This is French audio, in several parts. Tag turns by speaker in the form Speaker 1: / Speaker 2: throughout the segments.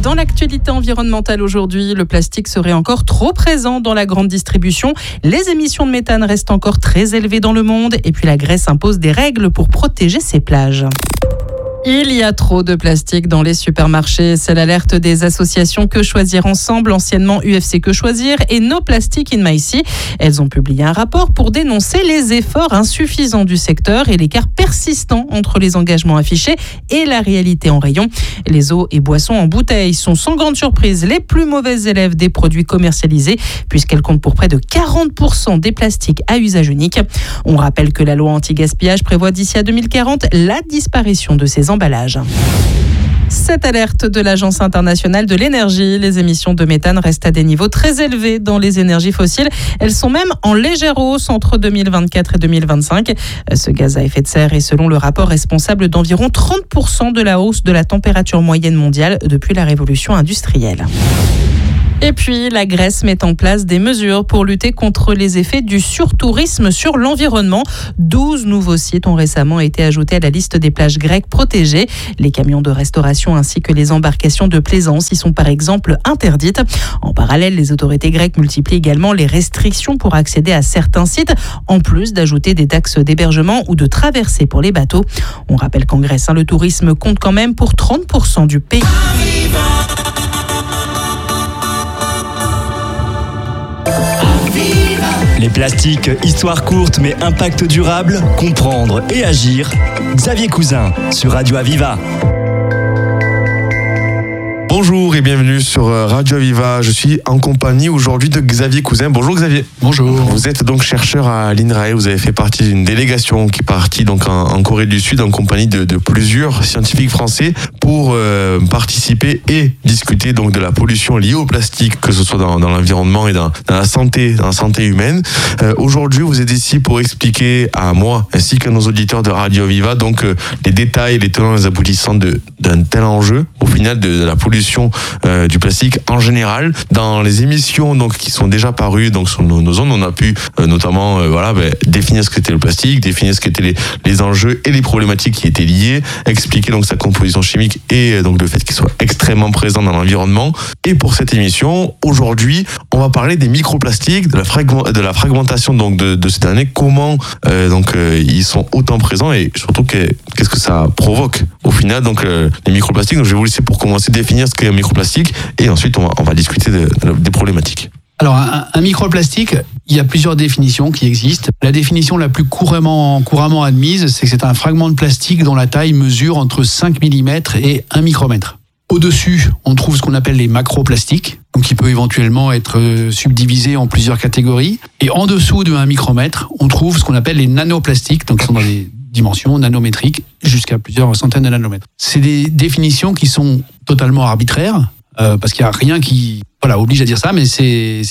Speaker 1: Dans l'actualité environnementale aujourd'hui, le plastique serait encore trop présent dans la grande distribution. Les émissions de méthane restent encore très élevées dans le monde. Et puis la Grèce impose des règles pour protéger ses plages. Il y a trop de plastique dans les supermarchés. C'est l'alerte des associations Que Choisir Ensemble, anciennement UFC Que Choisir, et No Plastic in My Sea. Elles ont publié un rapport pour dénoncer les efforts insuffisants du secteur et l'écart persistant entre les engagements affichés et la réalité en rayon. Les eaux et boissons en bouteille sont sans grande surprise les plus mauvais élèves des produits commercialisés, puisqu'elles comptent pour près de 40% des plastiques à usage unique. On rappelle que la loi anti-gaspillage prévoit d'ici à 2040 la disparition de ces emballages. Cette alerte de l'Agence internationale de l'énergie, les émissions de méthane restent à des niveaux très élevés dans les énergies fossiles. Elles sont même en légère hausse entre 2024 et 2025. Ce gaz à effet de serre est, selon le rapport, responsable d'environ 30% de la hausse de la température moyenne mondiale depuis la révolution industrielle. Et puis, la Grèce met en place des mesures pour lutter contre les effets du surtourisme sur l'environnement. 12 nouveaux sites ont récemment été ajoutés à la liste des plages grecques protégées. Les camions de restauration ainsi que les embarcations de plaisance y sont par exemple interdites. En parallèle, les autorités grecques multiplient également les restrictions pour accéder à certains sites, en plus d'ajouter des taxes d'hébergement ou de traversée pour les bateaux. On rappelle qu'en Grèce, le tourisme compte quand même pour 30% du pays.
Speaker 2: Les plastiques, histoire courte mais impact durable, comprendre et agir. Xavier Cousin sur Radio Aviva.
Speaker 3: Bonjour et bienvenue sur Radio Aviva. Je suis en compagnie aujourd'hui de Xavier Cousin. Bonjour Xavier.
Speaker 4: Bonjour.
Speaker 3: Vous êtes donc chercheur à l'INRAE. Vous avez fait partie d'une délégation qui est partie donc en Corée du Sud en compagnie de plusieurs scientifiques français pour participer et discuter donc de la pollution liée au plastique, que ce soit dans l'environnement et dans la santé humaine. Aujourd'hui, vous êtes ici pour expliquer à moi ainsi qu'à nos auditeurs de Radio Aviva donc les détails, les tenants et les aboutissants d'un tel enjeu au final de la pollution du plastique en général. Dans les émissions donc qui sont déjà parues donc sur nos ondes, on a pu notamment définir ce qu'était le plastique, définir ce qu'étaient les enjeux et les problématiques qui étaient liées, expliquer donc sa composition chimique et donc le fait qu'il soit extrêmement présent dans l'environnement. Et pour cette émission, aujourd'hui, on va parler des microplastiques, de la fragmentation donc de ces derniers, comment ils sont autant présents et surtout qu'est-ce que ça provoque au final donc les microplastiques. Donc je vais vous laisser pour commencer définir ce qu'est un microplastique et ensuite on va discuter des problématiques.
Speaker 4: Alors un microplastique, il y a plusieurs définitions qui existent. La définition la plus couramment admise, c'est que c'est un fragment de plastique dont la taille mesure entre 5 mm et 1 micromètre. Au-dessus, on trouve ce qu'on appelle les macroplastiques, donc qui peut éventuellement être subdivisé en plusieurs catégories. Et en dessous de 1 micromètre, on trouve ce qu'on appelle les nanoplastiques, donc qui sont dans des dimensions nanométriques jusqu'à plusieurs centaines de nanomètres. C'est des définitions qui sont totalement arbitraires, parce qu'il n'y a rien qui oblige à dire ça, mais c'est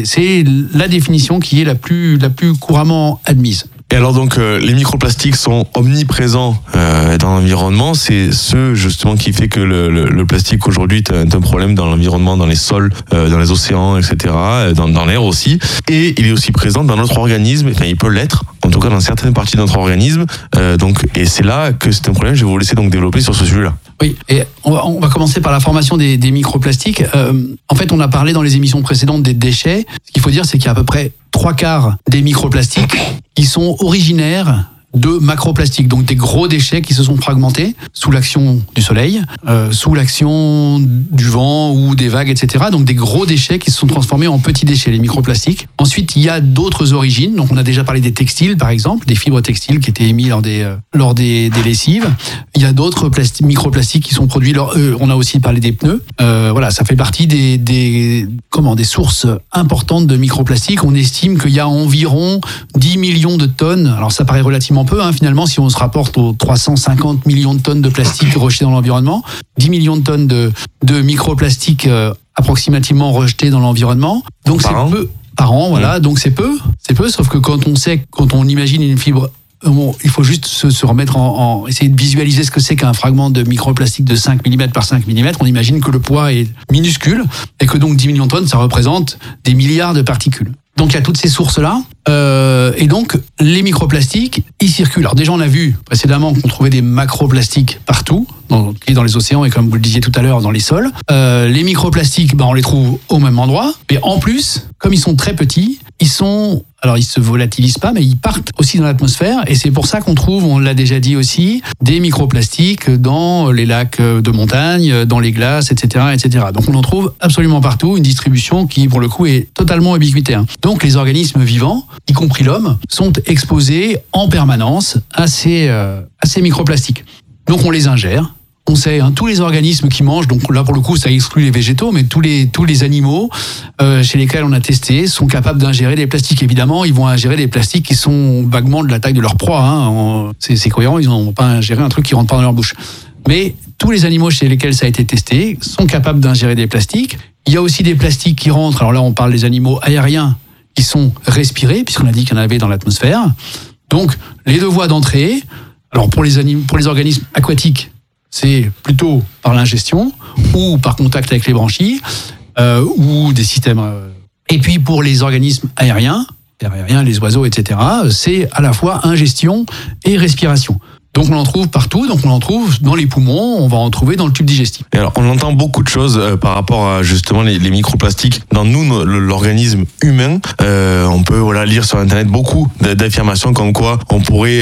Speaker 4: la définition qui est la plus couramment admise.
Speaker 3: Et alors donc les microplastiques sont omniprésents dans l'environnement. C'est ce justement qui fait que le plastique aujourd'hui est un problème dans l'environnement, dans les sols, dans les océans, etc., dans l'air aussi. Et il est aussi présent dans notre organisme. Enfin, il peut l'être, en tout cas dans certaines parties de notre organisme. Et c'est là que c'est un problème. Je vais vous laisser donc développer sur ce sujet-là.
Speaker 4: Oui, et on va commencer par la formation des microplastiques. En fait, on a parlé dans les émissions précédentes des déchets. Ce qu'il faut dire, c'est qu'il y a à peu près 3/4 des microplastiques qui sont originaires de macroplastiques, donc des gros déchets qui se sont fragmentés sous l'action du soleil, sous l'action du vent ou des vagues, etc. Donc des gros déchets qui se sont transformés en petits déchets, les microplastiques. Ensuite, il y a d'autres origines. Donc on a déjà parlé des textiles, par exemple, des fibres textiles qui étaient émises lors des lessives. Il y a d'autres microplastiques qui sont produits. On a aussi parlé des pneus. Ça fait partie des sources importantes de microplastiques. On estime qu'il y a environ 10 millions de tonnes. Alors ça paraît relativement peu, finalement, si on se rapporte aux 350 millions de tonnes de plastique rejetés dans l'environnement, 10 millions de tonnes de microplastiques approximativement rejetés dans l'environnement. Donc c'est peu par an, voilà. Donc c'est peu, sauf que quand on imagine une fibre, il faut juste se remettre essayer de visualiser ce que c'est qu'un fragment de microplastique de 5 mm par 5 mm. On imagine que le poids est minuscule et que donc 10 millions de tonnes, ça représente des milliards de particules. Donc il y a toutes ces sources-là. Et donc, les microplastiques, ils circulent. Alors déjà, on a vu précédemment qu'on trouvait des macroplastiques partout, dans les océans et comme vous le disiez tout à l'heure, dans les sols. Les microplastiques, on les trouve au même endroit. Mais en plus, comme ils sont très petits, ils se volatilisent pas, mais ils partent aussi dans l'atmosphère. Et c'est pour ça qu'on trouve, on l'a déjà dit aussi, des microplastiques dans les lacs de montagne, dans les glaces, etc., etc. Donc on en trouve absolument partout, une distribution qui, pour le coup, est totalement ubiquitaire. Donc les organismes vivants, y compris l'homme, sont exposés en permanence à ces microplastiques. Donc on les ingère. On sait, tous les organismes qui mangent, donc là pour le coup ça exclut les végétaux, mais tous les animaux chez lesquels on a testé sont capables d'ingérer des plastiques. Évidemment, ils vont ingérer des plastiques qui sont vaguement de la taille de leur proie. C'est cohérent, ils n'ont pas ingéré un truc qui rentre pas dans leur bouche. Mais tous les animaux chez lesquels ça a été testé sont capables d'ingérer des plastiques. Il y a aussi des plastiques qui rentrent, alors là on parle des animaux aériens qui sont respirés, puisqu'on a dit qu'il y en avait dans l'atmosphère. Donc les deux voies d'entrée, alors pour les organismes aquatiques, c'est plutôt par l'ingestion ou par contact avec les branchies ou des systèmes. Et puis pour les organismes aériens, les oiseaux, etc., c'est à la fois ingestion et respiration. Donc on en trouve partout, donc on en trouve dans les poumons, on va en trouver dans le tube digestif.
Speaker 3: Et alors on entend beaucoup de choses par rapport à justement les microplastiques dans l'organisme humain. On peut lire sur internet beaucoup d'affirmations comme quoi on pourrait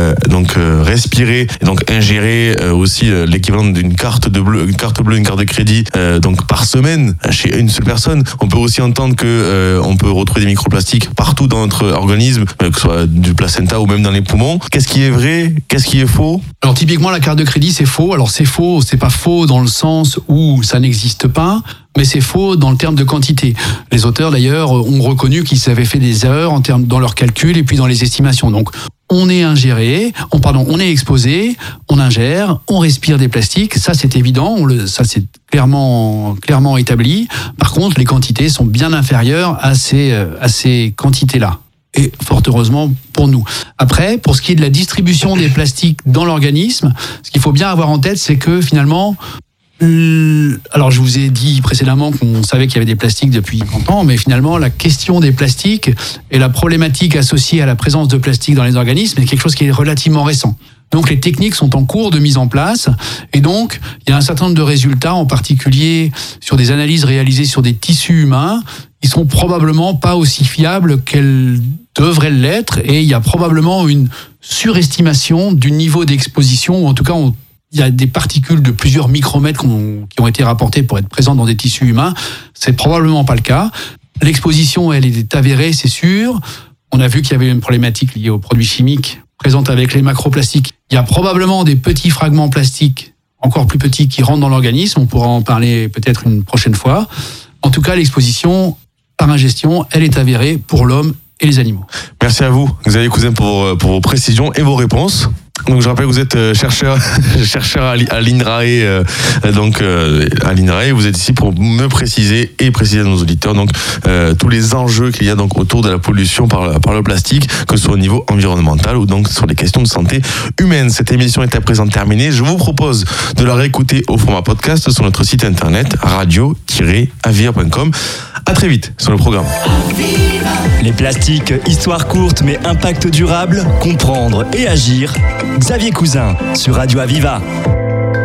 Speaker 3: respirer et donc ingérer aussi l'équivalent d'une carte bleue, une carte de crédit donc par semaine chez une seule personne. On peut aussi entendre que on peut retrouver des microplastiques partout dans notre organisme, que ce soit du placenta ou même dans les poumons. Qu'est-ce qui est vrai? Qu'est-ce qui est faux?
Speaker 4: Alors typiquement la carte de crédit c'est faux. Alors c'est faux, c'est pas faux dans le sens où ça n'existe pas, mais c'est faux dans le terme de quantité. Les auteurs d'ailleurs ont reconnu qu'ils avaient fait des erreurs dans leurs calculs et puis dans les estimations. Donc on est exposé, on ingère, on respire des plastiques, ça c'est évident, ça c'est clairement établi. Par contre, les quantités sont bien inférieures à ces quantités-là. Et fort heureusement pour nous. Après, pour ce qui est de la distribution des plastiques dans l'organisme, ce qu'il faut bien avoir en tête, c'est que finalement, alors je vous ai dit précédemment qu'on savait qu'il y avait des plastiques depuis longtemps, mais finalement la question des plastiques et la problématique associée à la présence de plastique dans les organismes est quelque chose qui est relativement récent. Donc les techniques sont en cours de mise en place et donc il y a un certain nombre de résultats, en particulier sur des analyses réalisées sur des tissus humains, qui sont probablement pas aussi fiables qu'elles devraient l'être et il y a probablement une surestimation du niveau d'exposition, ou en tout cas il y a des particules de plusieurs micromètres qui ont été rapportées pour être présentes dans des tissus humains. C'est probablement pas le cas. L'exposition, elle est avérée, c'est sûr. On a vu qu'il y avait une problématique liée aux produits chimiques présente avec les macroplastiques. Il y a probablement des petits fragments plastiques, encore plus petits, qui rentrent dans l'organisme. On pourra en parler peut-être une prochaine fois. En tout cas, l'exposition par ingestion, elle est avérée pour l'homme et les animaux.
Speaker 3: Merci à vous, Xavier Cousin, pour vos précisions et vos réponses. Donc je rappelle que vous êtes chercheur à l'INRAE, à l'INRAE, vous êtes ici pour me préciser et préciser à nos auditeurs tous les enjeux qu'il y a donc autour de la pollution par le plastique, que ce soit au niveau environnemental ou donc sur les questions de santé humaine. Cette émission est à présent terminée. Je vous propose de la réécouter au format podcast sur notre site internet radio-avir.com. À très vite sur le programme.
Speaker 2: Les plastiques, histoire courte mais impact durable, comprendre et agir. Xavier Cousin sur Radio Aviva.